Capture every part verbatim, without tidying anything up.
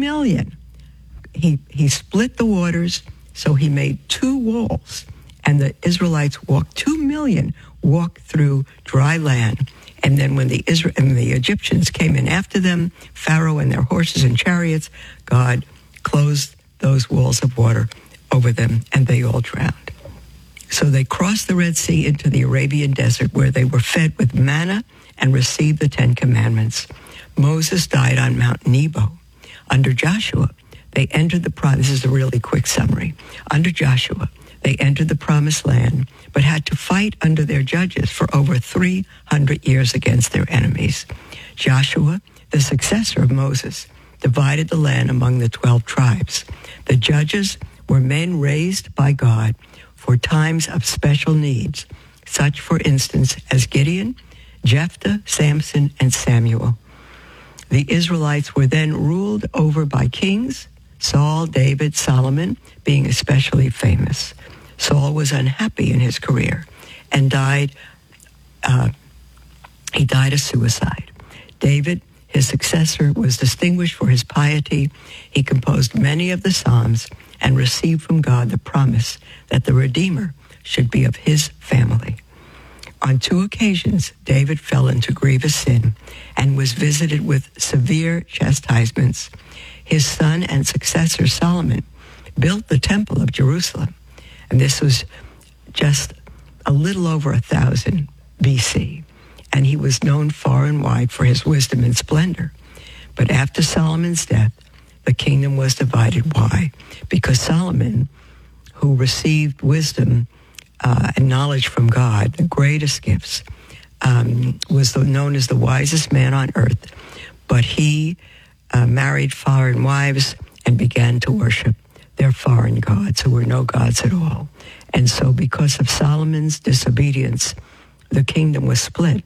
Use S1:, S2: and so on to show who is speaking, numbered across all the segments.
S1: million. He, he split the waters, so he made two walls, and the Israelites walked, two million walked through dry land. And then when the Isra- and the Egyptians came in after them, Pharaoh and their horses and chariots, God closed those walls of water over them, and they all drowned. So they crossed the Red Sea into the Arabian desert, where they were fed with manna and received the Ten Commandments. Moses died on Mount Nebo. Under Joshua, they entered the promise. This is a really quick summary. Under Joshua, they entered the promised land, but had to fight under their judges for over three hundred years against their enemies. Joshua, the successor of Moses, divided the land among the twelve tribes. The judges were men raised by God for times of special needs, such, for instance, as Gideon, Jephthah, Samson, and Samuel. The Israelites were then ruled over by kings, Saul, David, Solomon being especially famous. Saul was unhappy in his career and died, uh, he died a suicide. David, his successor, was distinguished for his piety. He composed many of the Psalms and received from God the promise that the Redeemer should be of his family. On two occasions, David fell into grievous sin and was visited with severe chastisements. His son and successor, Solomon, built the Temple of Jerusalem, and this was just a little over a thousand B C, and he was known far and wide for his wisdom and splendor. But after Solomon's death, the kingdom was divided. Why? Because Solomon, who received wisdom uh, and knowledge from God, the greatest gifts, um, was the, known as the wisest man on earth, but he uh, married foreign wives and began to worship their foreign gods, who were no gods at all. And so because of Solomon's disobedience, the kingdom was split.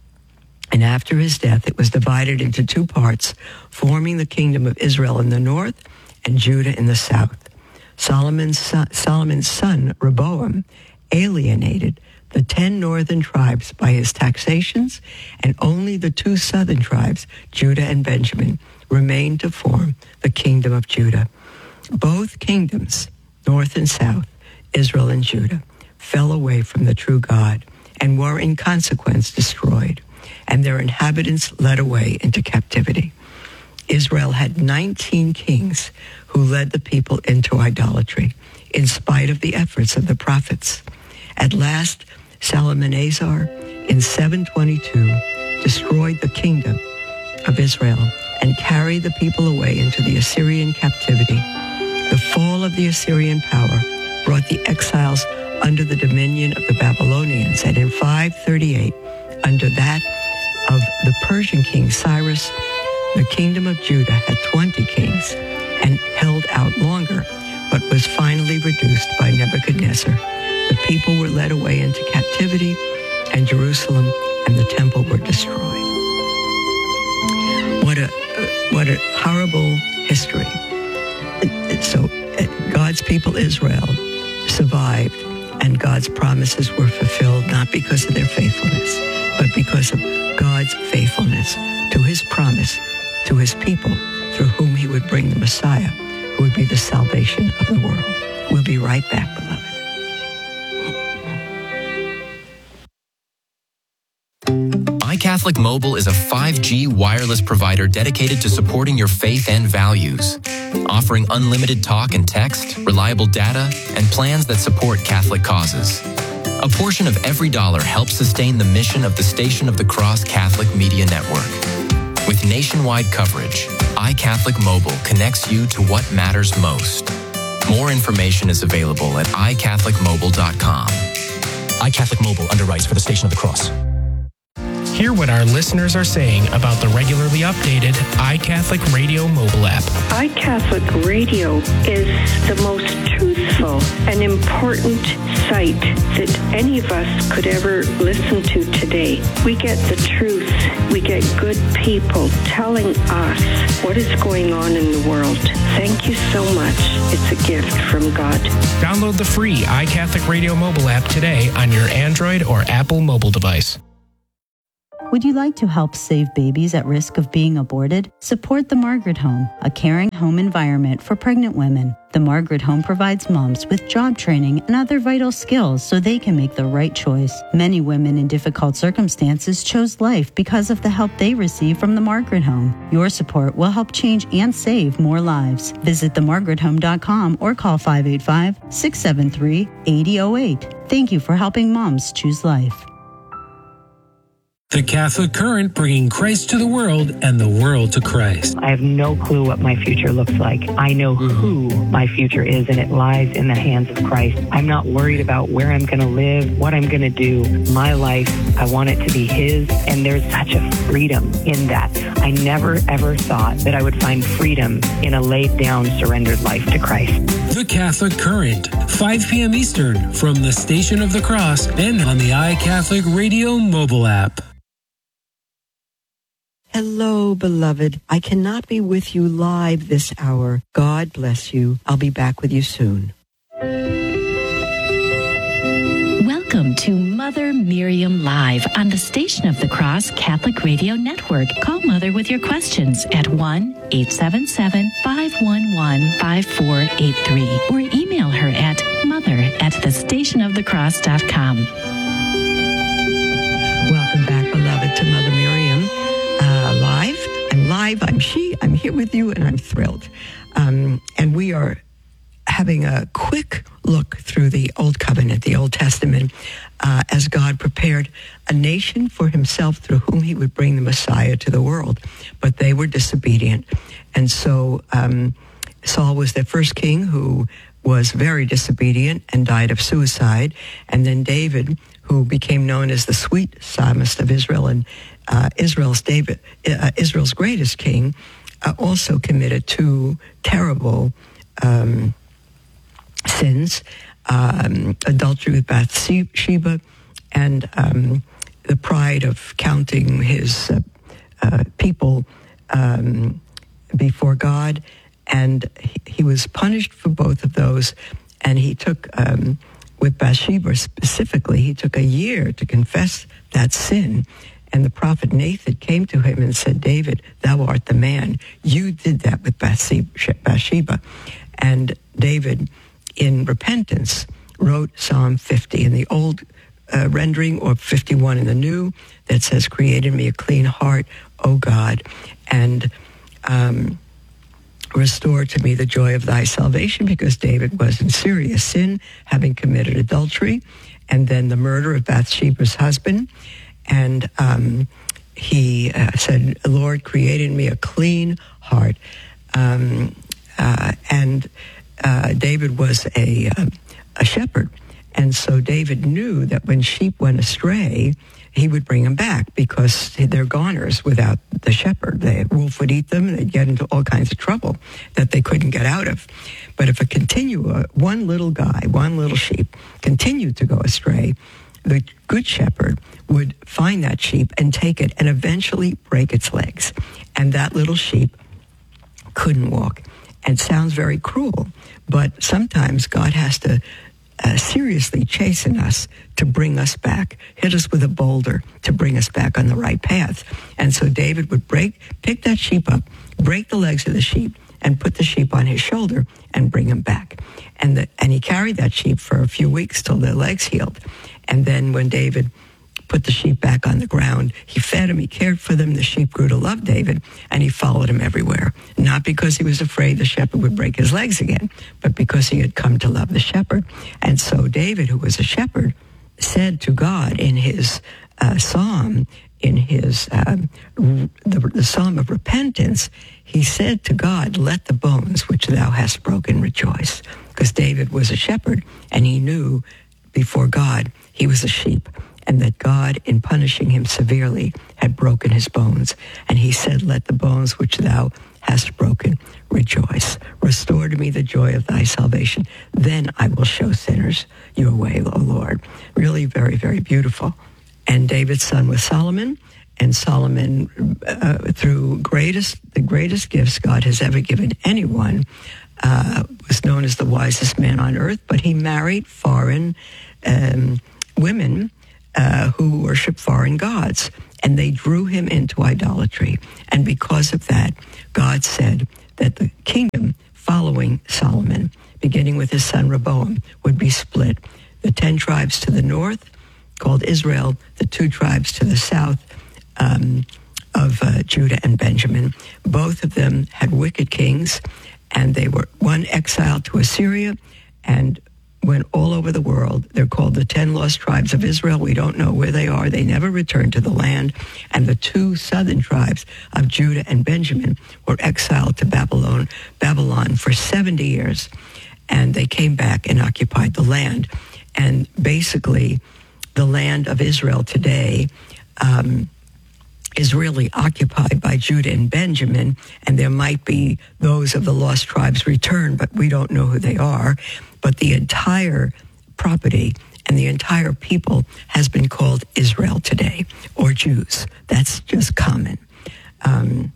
S1: And after his death, it was divided into two parts, forming the kingdom of Israel in the north and Judah in the south. Solomon's son, Solomon's son, Rehoboam, alienated the ten northern tribes by his taxations, and only the two southern tribes, Judah and Benjamin, remained to form the kingdom of Judah. Both kingdoms, north and south, Israel and Judah, fell away from the true God and were in consequence destroyed, and their inhabitants led away into captivity. Israel had nineteen kings who led the people into idolatry, in spite of the efforts of the prophets. At last, Shalmaneser in seven twenty-two destroyed the kingdom of Israel and carried the people away into the Assyrian captivity. The fall of the Assyrian power brought the exiles under the dominion of the Babylonians, and in five thirty-eight, under that of the Persian king Cyrus, the kingdom of Judah had twenty kings and held out longer, but was finally reduced by Nebuchadnezzar. The people were led away into captivity, and Jerusalem and the temple were destroyed. What a what a horrible history. So God's people Israel survived, and God's promises were fulfilled, not because of their faithfulness, but because of God's faithfulness to his promise to his people, through whom he would bring the Messiah, who would be the salvation of the world. We'll be right back, beloved.
S2: iCatholic Mobile is a five G wireless provider dedicated to supporting your faith and values, offering unlimited talk and text, reliable data, and plans that support Catholic causes. A portion of every dollar helps sustain the mission of the Station of the Cross Catholic Media Network. With nationwide coverage, iCatholic Mobile connects you to what matters most. More information is available at i catholic mobile dot com.
S3: iCatholic Mobile underwrites for the Station of the Cross.
S4: Hear what our listeners are saying about the regularly updated iCatholic Radio mobile app.
S5: iCatholic Radio is the most truthful and important site that any of us could ever listen to today. We get the truth. We get good people telling us what is going on in the world. Thank you so much. It's a gift from God.
S4: Download the free iCatholic Radio mobile app today on your Android or Apple mobile device.
S6: Would you like to help save babies at risk of being aborted? Support the Margaret Home, a caring home environment for pregnant women. The Margaret Home provides moms with job training and other vital skills so they can make the right choice. Many women in difficult circumstances chose life because of the help they receive from the Margaret Home. Your support will help change and save more lives. Visit the margaret home dot com or call five eight five, six seven three, eight zero zero eight. Thank you for helping moms choose life.
S7: The Catholic Current, bringing Christ to the world and the world to Christ.
S8: I have no clue what my future looks like. I know who my future is, and it lies in the hands of Christ. I'm not worried about where I'm going to live, what I'm going to do. My life, I want it to be His, and there's such a freedom in that. I never, ever thought that I would find freedom in a laid-down, surrendered life to Christ.
S7: The Catholic Current, five p.m. Eastern, from the Station of the Cross and on the iCatholic Radio mobile app.
S1: Hello, beloved. I cannot be with you live this hour. God bless you. I'll be back with you soon.
S9: Welcome to Mother Miriam Live on the Station of the Cross Catholic Radio Network. Call Mother with your questions at one eight seven seven, five one one, five four eight three or email her at mother at the station of the cross dot com.
S1: Welcome back, beloved, to Mother Miriam. Uh, live. I'm live. I'm she. I'm here with you, and I'm thrilled. Um, and we are having a quick look through the Old Covenant, the Old Testament, uh, as God prepared a nation for Himself through whom He would bring the Messiah to the world. But they were disobedient. And so um, Saul was their first king who was very disobedient and died of suicide. And then David, who became known as the sweet psalmist of Israel and uh, Israel's David, uh, Israel's greatest king, uh, also committed two terrible um, sins, um, adultery with Bathsheba, and um, the pride of counting his uh, uh, people um, before God. And he, he was punished for both of those, and he took... Um, With Bathsheba specifically, he took a year to confess that sin. And the prophet Nathan came to him and said, David, thou art the man. You did that with Bathsheba. And David, in repentance, wrote Psalm fifty in the old uh, rendering, or fifty-one in the new, that says, create in me a clean heart, O God, and um restore to me the joy of thy salvation, because David was in serious sin, having committed adultery, and then the murder of Bathsheba's husband. And um, he uh, said, Lord, create in me a clean heart. Um, uh, and uh, David was a, uh, a shepherd. And so David knew that when sheep went astray, he would bring them back, because they're goners without the shepherd. The wolf would eat them, and they'd get into all kinds of trouble that they couldn't get out of. But if a continue, uh, one little guy, one little sheep, continued to go astray, the good shepherd would find that sheep and take it and eventually break its legs. And that little sheep couldn't walk. And it sounds very cruel, but sometimes God has to Uh, seriously chasten us to bring us back, hit us with a boulder to bring us back on the right path. And so David would break, pick that sheep up, break the legs of the sheep, and put the sheep on his shoulder and bring him back. And the, and he carried that sheep for a few weeks till their legs healed. And then when David put the sheep back on the ground, he fed them, he cared for them, the sheep grew to love David, and he followed him everywhere. Not because he was afraid the shepherd would break his legs again, but because he had come to love the shepherd. And so David, who was a shepherd, said to God in his uh, psalm, in his um, the, the psalm of repentance, he said to God, let the bones which thou hast broken rejoice. Because David was a shepherd, and he knew before God he was a sheep, and that God, in punishing him severely, had broken his bones. And he said, let the bones which thou hast broken rejoice. Restore to me the joy of thy salvation. Then I will show sinners your way, O Lord. Really very, very beautiful. And David's son was Solomon. And Solomon, uh, through greatest the greatest gifts God has ever given anyone, uh, was known as the wisest man on earth. But he married foreign um, women Uh, who worship foreign gods. and they drew him into idolatry. And because of that, God said that the kingdom following Solomon, beginning with his son Rehoboam, would be split. The ten tribes to the north, called Israel, the two tribes to the south, um, of uh, Judah and Benjamin. Both of them had wicked kings, and they were one exiled to Assyria and went all over the world. They're called the ten lost tribes of Israel. We don't know where they are. They never returned to the land. And the two southern tribes of Judah and Benjamin were exiled to Babylon, Babylon for seventy years. And they came back and occupied the land. And basically, the land of Israel today um, is really occupied by Judah and Benjamin, and there might be those of the lost tribes return, but we don't know who they are. But the entire property and the entire people has been called Israel today, or Jews. That's just common. Um,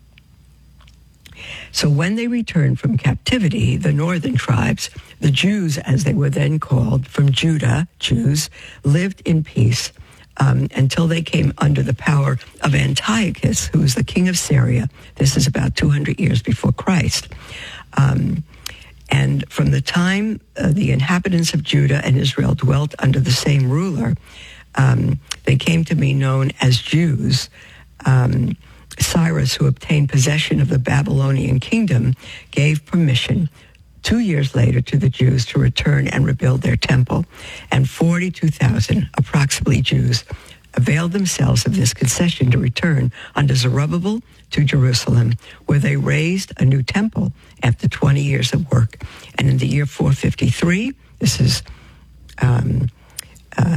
S1: so when they returned from captivity, the northern tribes, the Jews, as they were then called, from Judah, Jews, lived in peace Um, until they came under the power of Antiochus, who was the king of Syria. This is about two hundred years before Christ. Um, and from the time uh, the inhabitants of Judah and Israel dwelt under the same ruler, um, they came to be known as Jews. Um, Cyrus, who obtained possession of the Babylonian kingdom, gave permission two years later to the Jews to return and rebuild their temple. And forty-two thousand, approximately, Jews availed themselves of this concession to return under Zerubbabel to Jerusalem, where they raised a new temple after twenty years of work. And in the year four fifty-three, this is um, uh,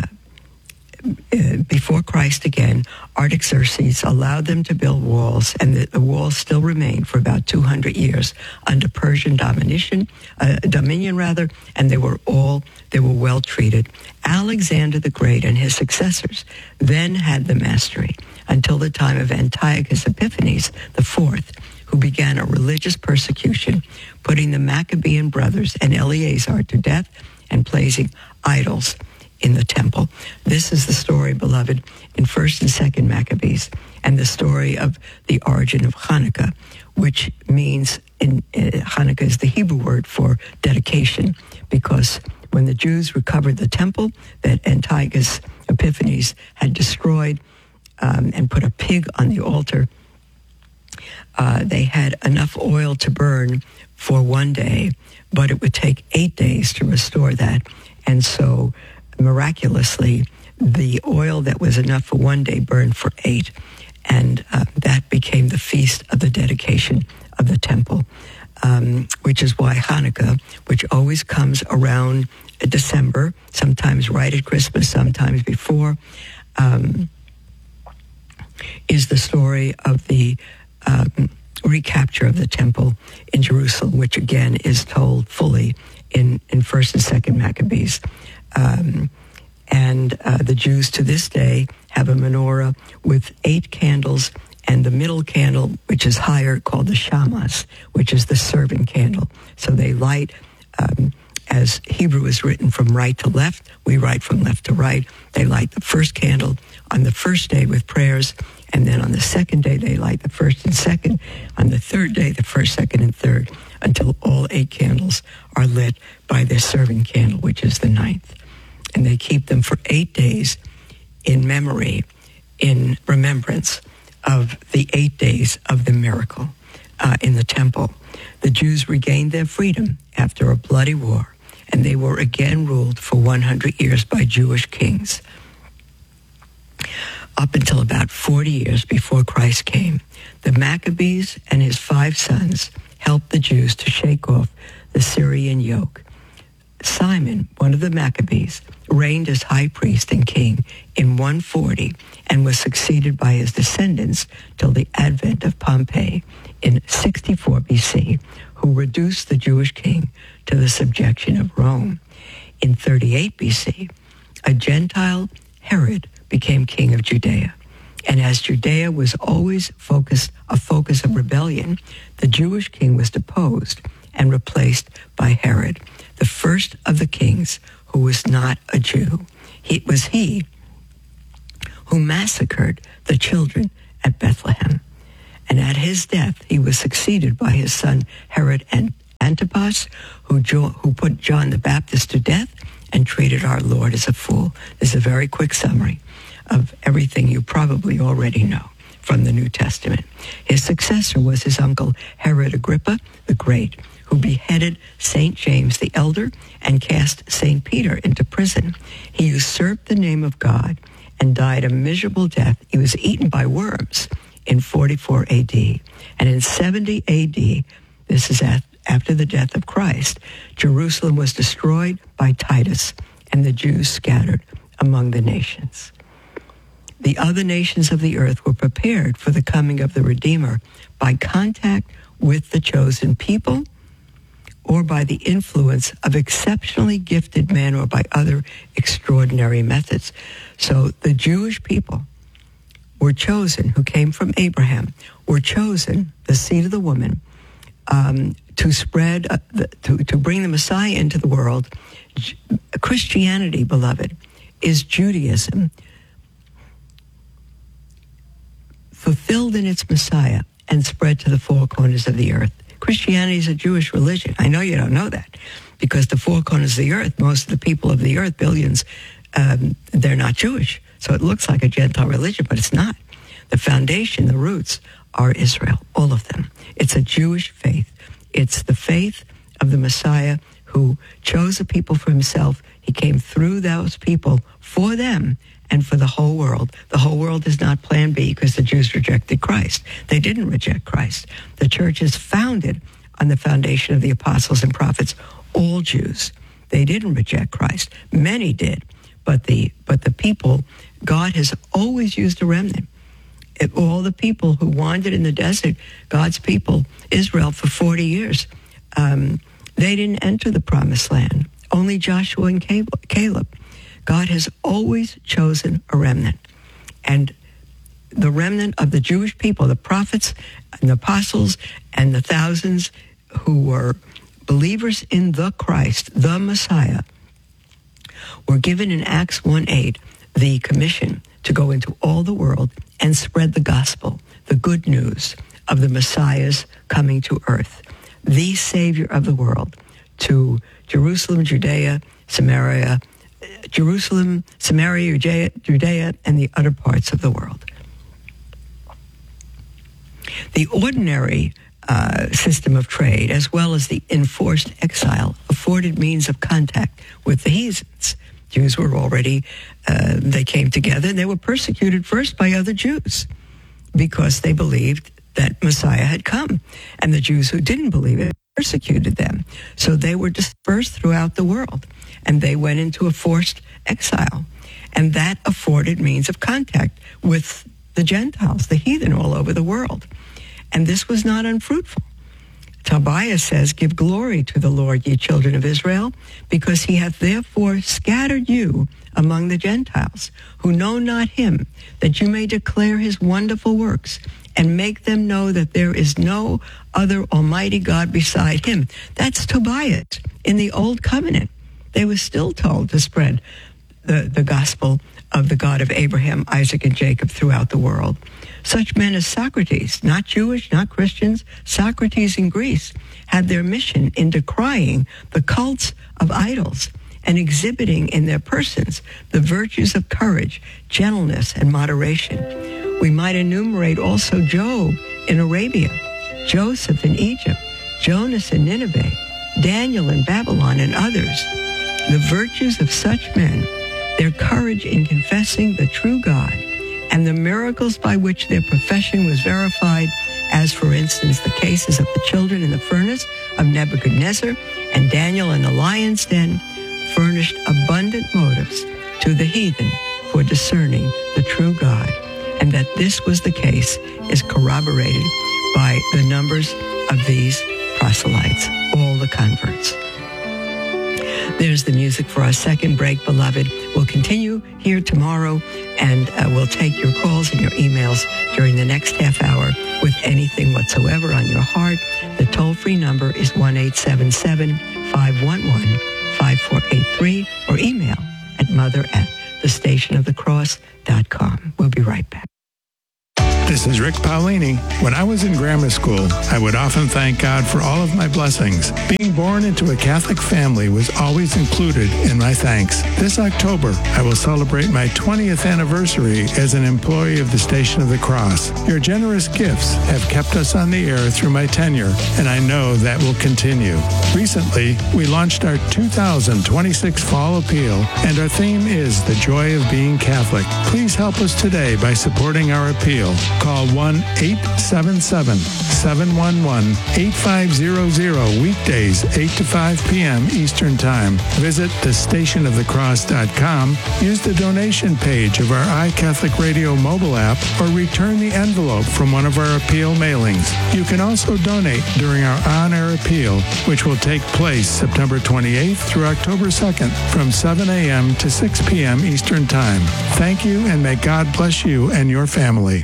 S1: uh, before Christ again, Artaxerxes allowed them to build walls, and the, the walls still remained for about two hundred years under Persian domination, uh, dominion rather, and they were all, they were well treated. Alexander the Great and his successors then had the mastery until the time of Antiochus Epiphanes the Fourth, who began a religious persecution, putting the Maccabean brothers and Eleazar to death and placing idols in the temple. This is the story, beloved, in First and Second Maccabees, and the story of the origin of Hanukkah, which means, in uh, Hanukkah is the Hebrew word for dedication, because when the Jews recovered the temple that Antiochus Epiphanes had destroyed um, and put a pig on the altar, uh, they had enough oil to burn for one day, but it would take eight days to restore that. And so miraculously, the oil that was enough for one day burned for eight, and uh, that became the feast of the dedication of the temple, um, which is why Hanukkah, which always comes around December, sometimes right at Christmas, sometimes before, um, is the story of the um, recapture of the temple in Jerusalem, which again is told fully in, in First and Second Maccabees. Um, and uh, the Jews to this day have a menorah with eight candles, and the middle candle, which is higher, called the shamas, which is the serving candle. So they light, um, as Hebrew is written, from right to left. We write from left to right. They light the first candle on the first day with prayers, and then on the second day they light the first and second. On the third day, the first, second, and third, until all eight candles are lit by their serving candle, which is the ninth. And they keep them for eight days in memory, in remembrance of the eight days of the miracle uh, in the temple. The Jews regained their freedom after a bloody war, and they were again ruled for one hundred years by Jewish kings, up until about forty years before Christ came. The Maccabees and his five sons helped the Jews to shake off the Syrian yoke. Simon, one of the Maccabees, reigned as high priest and king in one forty and was succeeded by his descendants till the advent of Pompey in sixty-four B C, who reduced the Jewish king to the subjection of Rome. In thirty-eight B C, a Gentile, Herod, became king of Judea. And as Judea was always focused, a focus of rebellion, the Jewish king was deposed and replaced by Herod, the first of the kings who was not a Jew. It was he who massacred the children at Bethlehem. And at his death, he was succeeded by his son Herod Antipas, who, jo- who put John the Baptist to death and treated our Lord as a fool. This is a very quick summary of everything you probably already know from the New Testament. His successor was his uncle Herod Agrippa the Great, who beheaded Saint James the Elder and cast Saint Peter into prison. He usurped the name of God and died a miserable death. He was eaten by worms in forty-four A D. And in seventy A D, this is after the death of Christ, Jerusalem was destroyed by Titus, and the Jews scattered among the nations. The other nations of the earth were prepared for the coming of the Redeemer by contact with the chosen people, or by the influence of exceptionally gifted men, or by other extraordinary methods. So the Jewish people were chosen, who came from Abraham, were chosen, the seed of the woman, um, to spread, uh, the, to, to bring the Messiah into the world. Christianity, beloved, is Judaism fulfilled in its Messiah and spread to the four corners of the earth. Christianity is a Jewish religion. I know you don't know that, because the four corners of the earth, most of the people of the earth, billions, um, they're not Jewish. So it looks like a Gentile religion, but it's not. The foundation, the roots, are Israel, all of them. It's a Jewish faith. It's the faith of the Messiah who chose a people for himself. He came through those people for them and for the whole world. The whole world is not plan B, because the Jews rejected Christ. They didn't reject Christ. The church is founded on the foundation of the apostles and prophets, all Jews. They didn't reject Christ. Many did, but the but the people, God has always used a remnant. It, all the people who wandered in the desert, God's people, Israel, for forty years, um, they didn't enter the promised land. Only Joshua and Caleb. God has always chosen a remnant. And the remnant of the Jewish people, the prophets and the apostles and the thousands who were believers in the Christ, the Messiah, were given in Acts one eight the commission to go into all the world and spread the gospel, the good news of the Messiah's coming to earth, the Savior of the world, to Jerusalem, Judea, Samaria, Jerusalem, Samaria, Judea, Judea, and the other parts of the world. The ordinary uh, system of trade, as well as the enforced exile, afforded means of contact with the heathens. Jews were already, uh, they came together, and they were persecuted first by other Jews because they believed that Messiah had come. And the Jews who didn't believe it persecuted them. So they were dispersed throughout the world, and they went into a forced exile. And that afforded means of contact with the Gentiles, the heathen all over the world. And this was not unfruitful. Tobias says, "Give glory to the Lord, ye children of Israel, because he hath therefore scattered you among the Gentiles, who know not him, that you may declare his wonderful works, and make them know that there is no other almighty God beside him." That's Tobias in the Old Covenant. They were still told to spread the, the gospel of the God of Abraham, Isaac, and Jacob throughout the world. Such men as Socrates, not Jewish, not Christians, Socrates in Greece, had their mission in decrying the cults of idols and exhibiting in their persons the virtues of courage, gentleness, and moderation. We might enumerate also Job in Arabia, Joseph in Egypt, Jonas in Nineveh, Daniel in Babylon, and others. The virtues of such men, their courage in confessing the true God, and the miracles by which their profession was verified, as for instance the cases of the children in the furnace of Nebuchadnezzar and Daniel in the lion's den, furnished abundant motives to the heathen for discerning the true God. And that this was the case is corroborated by the numbers of these proselytes, all the converts. There's the music for our second break, beloved. We'll continue here tomorrow, and uh, we'll take your calls and your emails during the next half hour with anything whatsoever on your heart. The toll-free number is one eight seven seven, five one one, five four eight three, or email at mother at the station of the cross dot com. We'll be right back.
S10: This is Rick Paolini. When I was in grammar school, I would often thank God for all of my blessings. Being born into a Catholic family was always included in my thanks. This October, I will celebrate my twentieth anniversary as an employee of the Station of the Cross. Your generous gifts have kept us on the air through my tenure, and I know that will continue. Recently, we launched our two thousand twenty-six Fall Appeal, and our theme is The Joy of Being Catholic. Please help us today by supporting our appeal. Call one eight seven seven, seven one one, eight five zero zero weekdays, eight to five p.m. Eastern Time. Visit the station of the cross dot com, use the donation page of our iCatholic Radio mobile app, or return the envelope from one of our appeal mailings. You can also donate during our on-air appeal, which will take place September twenty-eighth through October second from seven a.m. to six p.m. Eastern Time. Thank you, and may God bless you and your family.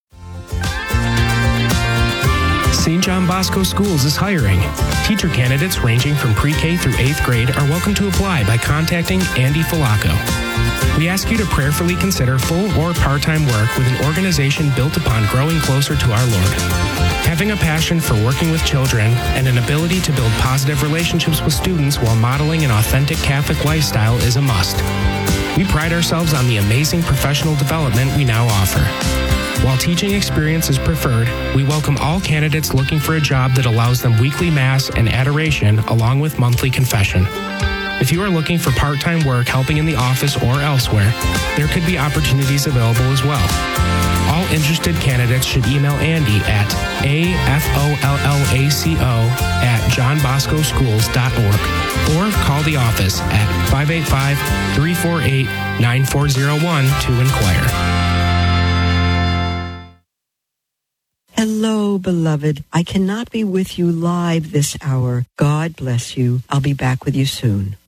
S4: Saint John Bosco Schools is hiring. Teacher candidates ranging from pre-K through eighth grade are welcome to apply by contacting Andy Falaco. We ask you to prayerfully consider full or part-time work with an organization built upon growing closer to our Lord. Having a passion for working with children and an ability to build positive relationships with students while modeling an authentic Catholic lifestyle is a must. We pride ourselves on the amazing professional development we now offer. While teaching experience is preferred, we welcome all candidates looking for a job that allows them weekly Mass and adoration along with monthly confession. If you are looking for part-time work helping in the office or elsewhere, there could be opportunities available as well. All interested candidates should email Andy at A-F-O-L-L-A-C-O at john bosco schools dot org or call the office at five eight five, three four eight, nine four zero one to inquire.
S1: Hello, beloved. I cannot be with you live this hour. God bless you. I'll be back with you soon.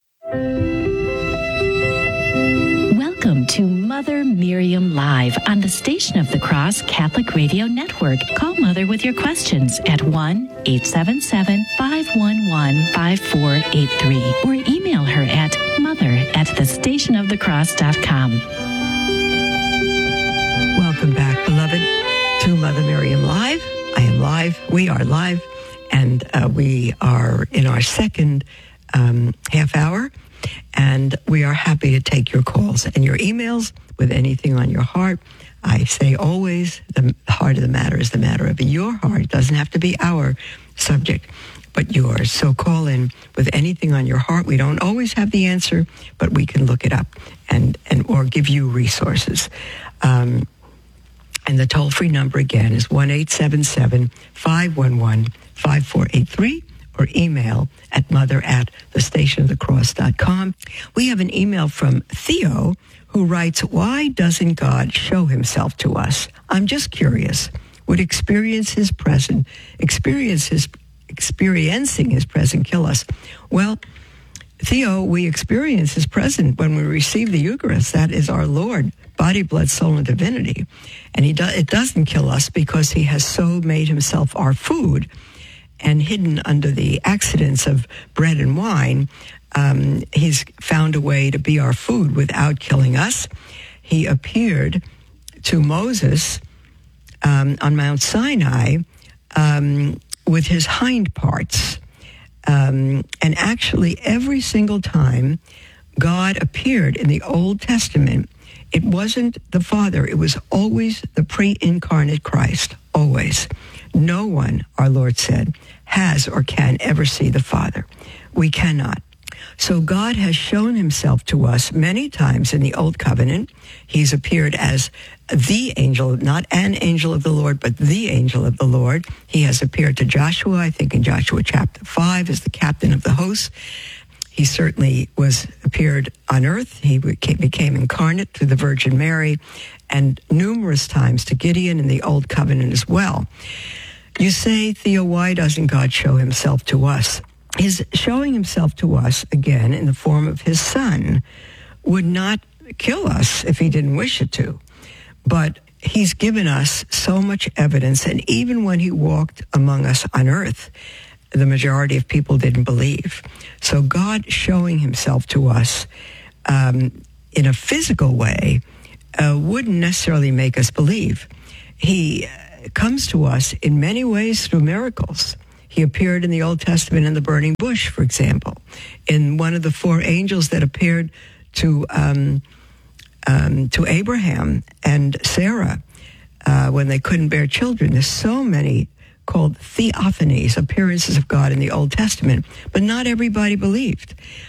S9: Welcome to Mother Miriam Live on the Station of the Cross Catholic Radio Network. Call Mother with your questions at one eight seven seven, five one one, five four eight three or email her at mother at the station of the cross dot com.
S1: Welcome back, beloved, to Mother Miriam Live. I am live. We are live. And uh, we are in our second um, half hour. And we are happy to take your calls and your emails with anything on your heart. I say always, the heart of the matter is the matter of your heart. It doesn't have to be our subject, but yours. So call in with anything on your heart. We don't always have the answer, but we can look it up and, and or give you resources. Um, and the toll-free number again is one eight seven seven, five one one, five four eight three. or email at mother at the station of the cross dot com. We have an email from Theo who writes, why doesn't God show himself to us? I'm just curious. Would experience his present, experience his, experiencing his present kill us? Well, Theo, we experience his present when we receive the Eucharist. That is our Lord, body, blood, soul, and divinity. And he do, it doesn't kill us because he has so made himself our food. And hidden under the accidents of bread and wine, um, he's found a way to be our food without killing us. He appeared to Moses um, on Mount Sinai um, with his hind parts. Um, and actually, every single time God appeared in the Old Testament, it wasn't the Father. It was always the pre-incarnate Christ, always. No one, our Lord said, has or can ever see the Father. We cannot. So God has shown himself to us many times in the Old Covenant. He's appeared as the angel, not an angel of the Lord, but the angel of the Lord. He has appeared to Joshua, I think in Joshua chapter five, as the captain of the host. He certainly was appeared on earth. He became incarnate through the Virgin Mary, and numerous times to Gideon in the Old Covenant as well. You say, Theo, why doesn't God show himself to us? His showing himself to us, again, in the form of his Son, would not kill us if he didn't wish it to. But he's given us so much evidence, and even when he walked among us on earth, the majority of people didn't believe. So God showing himself to us um, in a physical way uh, wouldn't necessarily make us believe. He uh, comes to us in many ways through miracles. He appeared in the Old Testament in the burning bush, for example, in one of the four angels that appeared to um, um, to Abraham and Sarah uh, when they couldn't bear children. There's so many called theophanies, appearances of God in the Old Testament, but not everybody believed.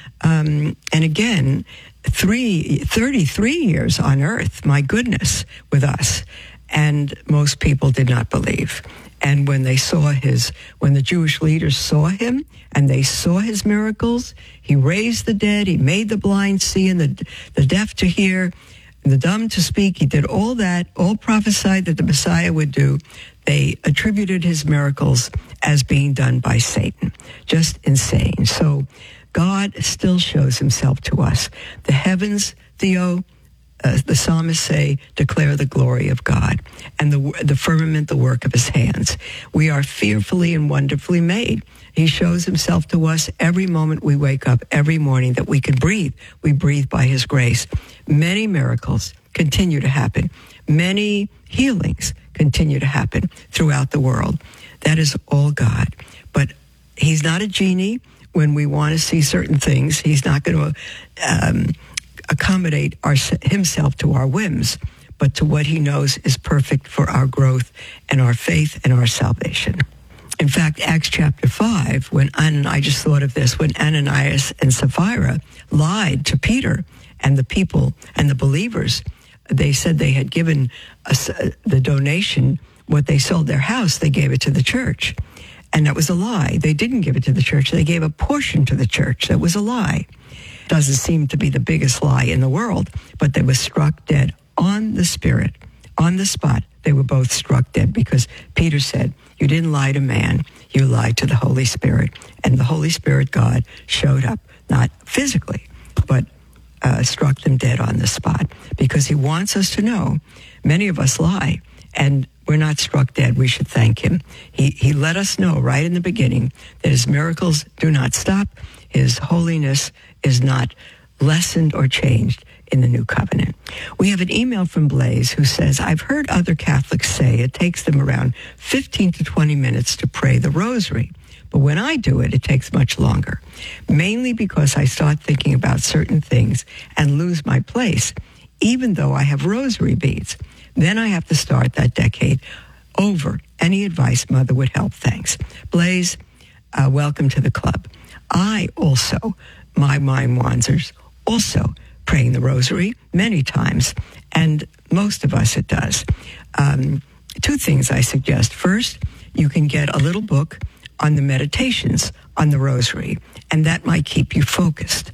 S1: Um, and again, three, thirty-three years on earth, my goodness, with us, and most people did not believe. And when they saw his, when the Jewish leaders saw him and they saw his miracles, he raised the dead, he made the blind see and the, the deaf to hear, and the dumb to speak. He did all that, all prophesied that the Messiah would do. They attributed his miracles as being done by Satan. Just insane. So God still shows himself to us. The heavens, Theo, Uh, the psalmists say, declare the glory of God, and the the firmament, the work of his hands. We are fearfully and wonderfully made. He shows himself to us every moment we wake up, every morning that we can breathe. We breathe by his grace. Many miracles continue to happen. Many healings continue to happen throughout the world. That is all God. But he's not a genie. When we want to see certain things, he's not going to Um, accommodate our, himself to our whims, but to what he knows is perfect for our growth and our faith and our salvation. In fact, Acts chapter five, when Ananias, I just thought of this, when Ananias and Sapphira lied to Peter and the people and the believers, they said they had given us uh, the donation, what they sold their house, they gave it to the church. And that was a lie. They didn't give it to the church. They gave a portion to the church. That was a lie. Doesn't seem to be the biggest lie in the world, but they were struck dead on the Spirit, on the spot. They were both struck dead because Peter said, you didn't lie to man, you lied to the Holy Spirit. And the Holy Spirit, God, showed up, not physically, but uh, struck them dead on the spot because he wants us to know many of us lie, and we're not struck dead. We should thank him. He, he let us know right in the beginning that his miracles do not stop. His holiness is not lessened or changed in the new covenant. We have an email from Blaze who says, I've heard other Catholics say it takes them around fifteen to twenty minutes to pray the rosary. But when I do it, it takes much longer, mainly because I start thinking about certain things and lose my place, even though I have rosary beads. Then I have to start that decade over. Any advice, Mother, would help. Thanks. Blaze, uh, welcome to the club. I also, my mind wanders, also praying the rosary many times, and most of us it does. Um, two things I suggest. First, you can get a little book on the meditations on the rosary, and that might keep you focused.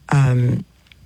S1: Um,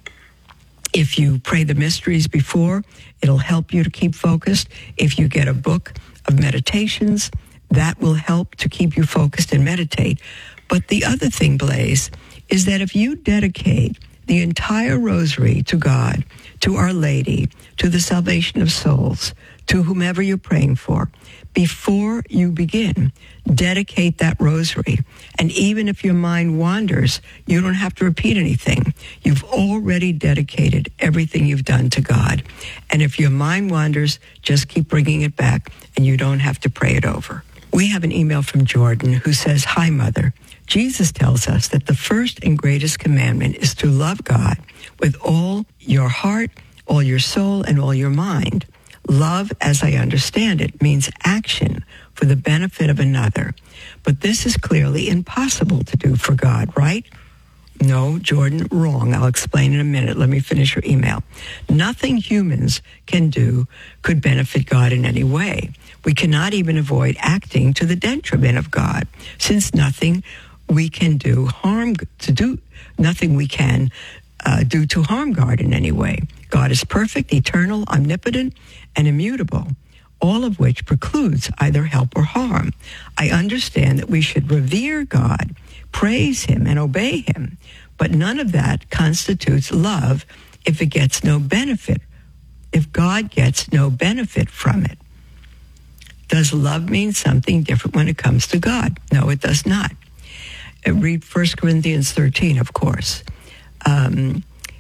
S1: if you pray the mysteries before, it'll help you to keep focused. If you get a book of meditations, that will help to keep you focused and meditate. But the other thing, Blaze, is that if you dedicate the entire rosary to God, to Our Lady, to the salvation of souls, to whomever you're praying for, before you begin, dedicate that rosary. And even if your mind wanders, you don't have to repeat anything. You've already dedicated everything you've done to God. And if your mind wanders, just keep bringing it back, and you don't have to pray it over. We have an email from Jordan who says, Hi, Mother. Jesus tells us that the first and greatest commandment is to love God with all your heart, all your soul, and all your mind. Love, as I understand it, means action for the benefit of another. But this is clearly impossible to do for God, right? No, Jordan, wrong. I'll explain in a minute. Let me finish your email. Nothing humans can do could benefit God in any way. We cannot even avoid acting to the detriment of God, since nothing we can do harm to do nothing we can uh, do to harm God in any way. God is perfect, eternal, omnipotent, and immutable, all of which precludes either help or harm. I understand that we should revere God, praise him, and obey him, but none of that constitutes love if it gets no benefit, if God gets no benefit from it. Does love mean something different when it comes to God? No, it does not. Read First Corinthians thirteen, of course. Um,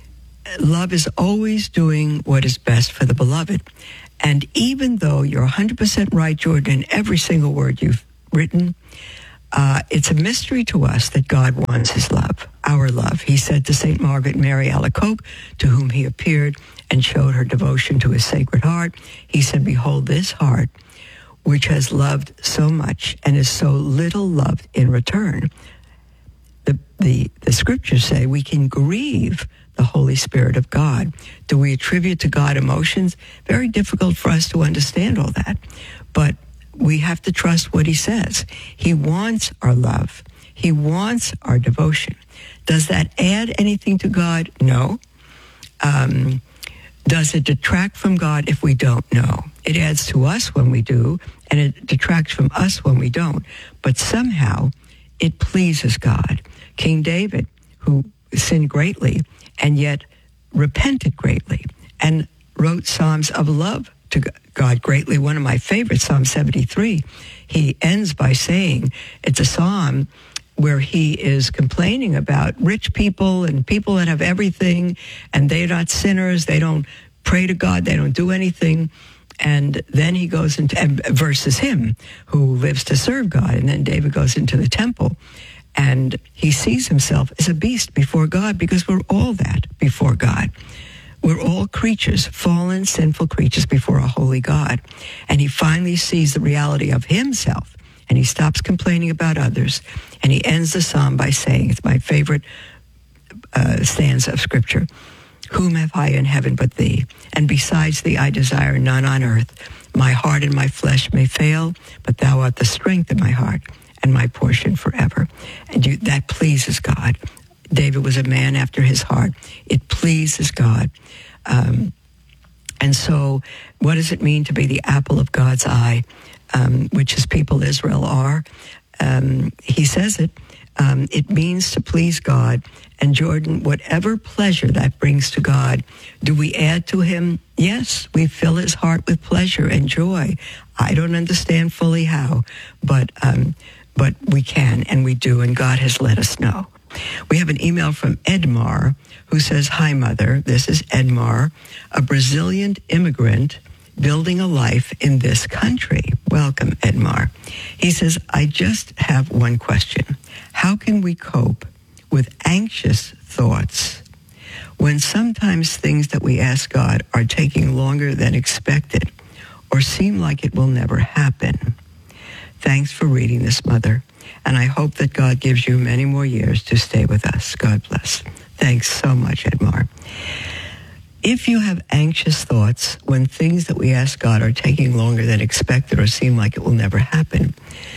S1: love is always doing what is best for the beloved. And even though you're one hundred percent right, Jordan, in every single word you've written, uh, it's a mystery to us that God wants his love, our love. He said to Saint Margaret Mary Alacoque, to whom he appeared and showed her devotion to his Sacred Heart, he said, behold this heart, which has loved so much and is so little loved in return. The, the, the scriptures say we can grieve the Holy Spirit of God. Do we attribute to God emotions? Very difficult for us to understand all that. But we have to trust what he says. He wants our love. He wants our devotion. Does that add anything to God? No. Um, does it detract from God if we don't? No. It adds to us when we do, and it detracts from us when we don't. But somehow it pleases God. King David, who sinned greatly and yet repented greatly and wrote Psalms of love to God greatly. One of my favorites, Psalm seventy-three, he ends by saying, it's a psalm where he is complaining about rich people and people that have everything, and they're not sinners, they don't pray to God, they don't do anything. And then he goes into, and versus him, who lives to serve God. And then David goes into the temple, and he sees himself as a beast before God, because we're all that before God. We're all creatures, fallen, sinful creatures before a holy God. And he finally sees the reality of himself, and he stops complaining about others. And he ends the psalm by saying, it's my favorite uh, stanza of Scripture, whom have I in heaven but thee? And besides thee I desire none on earth. My heart and my flesh may fail, but thou art the strength of my heart and my portion forever. And you, that pleases God. David was a man after his heart. It pleases God. Um, and so what does it mean to be the apple of God's eye, um, which his people Israel are? Um, he says it. Um, it means to please God. And Jordan, whatever pleasure that brings to God, do we add to him? Yes, we fill his heart with pleasure and joy. I don't understand fully how, but um, but we can and we do, and God has let us know. We have an email from Edmar who says, hi, Mother. This is Edmar, a Brazilian immigrant building a life in this country. Welcome, Edmar. He says, I just have one question. How can we cope with anxious thoughts when sometimes things that we ask God are taking longer than expected or seem like it will never happen? Thanks for reading this, Mother, and I hope that God gives you many more years to stay with us. God bless. Thanks so much, Edmar. If you have anxious thoughts when things that we ask God are taking longer than expected or seem like it will never happen,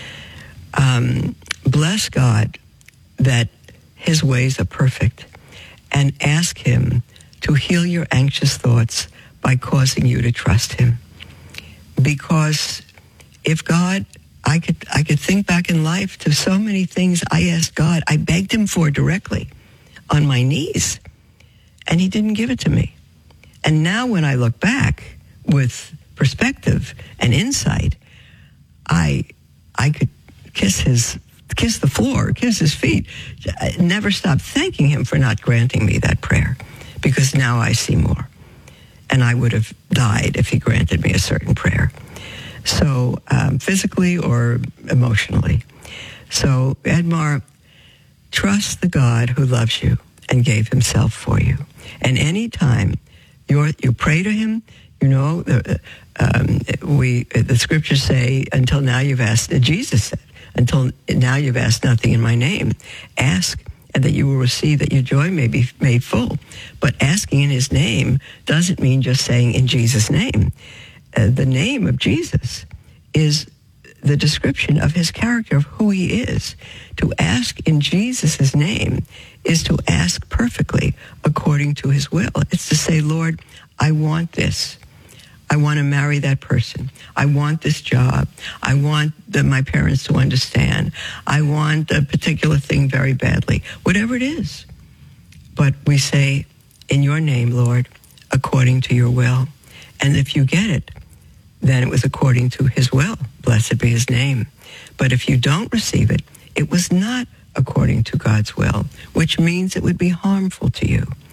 S1: um, bless God that his ways are perfect, and ask him to heal your anxious thoughts by causing you to trust him. Because if God, I could I could think back in life to so many things I asked God, I begged him for directly on my knees, and he didn't give it to me. And now when I look back with perspective and insight, I I could kiss his kiss the floor, kiss his feet, I never stop thanking him for not granting me that prayer, because now I see more. And I would have died if he granted me a certain prayer. So um, physically or emotionally. So Edmar, trust the God who loves you and gave himself for you. And anytime you're, you pray to him, you know, uh, um, we the scriptures say, until now you've asked, uh, Jesus said, until now you've asked nothing in my name. Ask, and that you will receive, that your joy may be made full. But asking in his name doesn't mean just saying in Jesus' name. Uh, the name of Jesus is the description of his character, of who he is. To ask in Jesus' name is to ask perfectly according to his will. It's to say, Lord, I want this. I want to marry that person. I want this job. I want the, my parents to understand. I want a particular thing very badly. Whatever it is. But we say, in your name, Lord, according to your will. And if you get it, then it was according to his will. Blessed be his name. But if you don't receive it, it was not according to God's will, which means it would be harmful to you.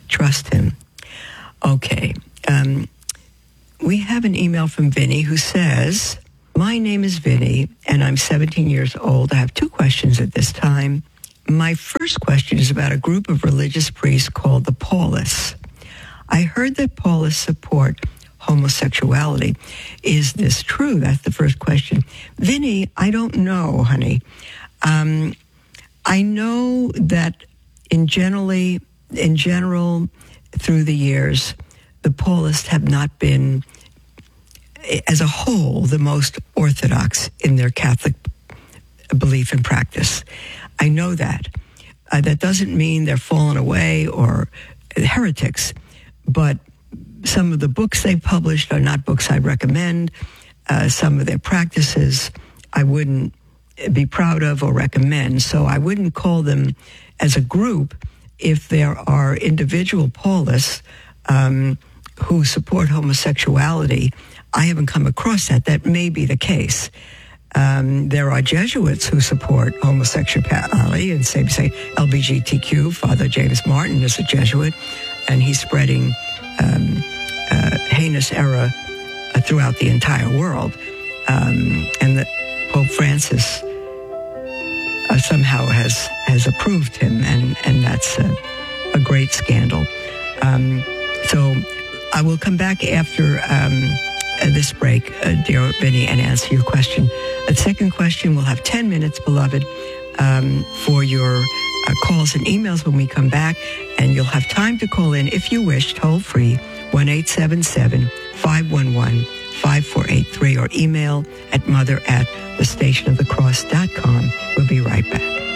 S1: trust him. Okay. Um, we have an email from Vinny who says, my name is Vinny, and I'm seventeen years old. I have two questions at this time. My first question is about a group of religious priests called the Paulists. I heard that Paulists support homosexuality. Is this true? That's the first question. Vinny, I don't know, honey. Um, I know that in generally, in general, through the years, the Paulists have not been, as a whole, the most orthodox in their Catholic belief and practice. I know that. Uh, that doesn't mean they're fallen away or heretics, but some of the books they've published are not books I'd recommend. Uh, some of their practices I wouldn't be proud of or recommend. So I wouldn't call them as a group. If there are individual Paulists um, who support homosexuality, I haven't come across that. That may be the case. Um, there are Jesuits who support homosexuality and say, say L G B T Q. Father James Martin is a Jesuit, and he's spreading um, uh, heinous error uh, throughout the entire world. Um, and that Pope Francis uh, somehow has has approved him, and, and that's a, a great scandal. Um, so I will come back after um, uh, this break, uh, dear Vinny, and answer your question. The second question, we'll have ten minutes, beloved, um, for your uh, calls and emails when we come back, and you'll have time to call in if you wish, toll free, one eight seven seven, five one one, five four eight three, or email at mother at the station of the cross dot com. We'll be right back.